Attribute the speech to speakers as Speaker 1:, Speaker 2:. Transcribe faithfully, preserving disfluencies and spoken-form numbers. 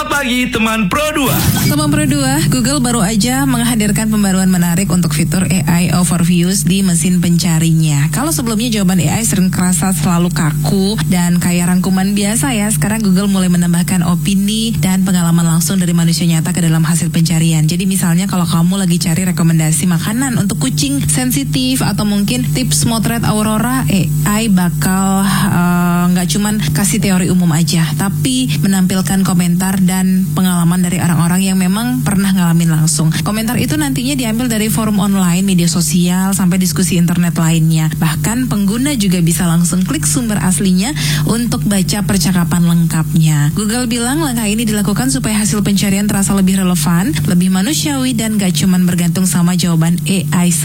Speaker 1: Selamat pagi teman Pro dua.
Speaker 2: Teman Pro dua, Google baru aja menghadirkan pembaruan menarik untuk fitur A I Overviews di mesin pencarinya. Kalau sebelumnya jawaban A I sering kerasa selalu kaku dan kayak rangkuman biasa ya, sekarang Google mulai menambahkan opini dan pengalaman langsung dari manusia nyata ke dalam hasil pencarian. Jadi misalnya kalau kamu lagi cari rekomendasi makanan untuk kucing sensitif atau mungkin tips motret Aurora, A I bakal nggak uh, cuman kasih teori umum aja, tapi menampilkan komentar dan pengalaman dari orang-orang yang memang pernah ngalamin langsung. Komentar itu nantinya diambil dari forum online, media sosial, sampai diskusi internet lainnya. Bahkan pengguna juga bisa langsung klik sumber aslinya untuk baca percakapan lengkapnya. Google bilang langkah ini dilakukan supaya hasil pencarian terasa lebih relevan, lebih manusiawi, dan gak cuman bergantung sama jawaban A I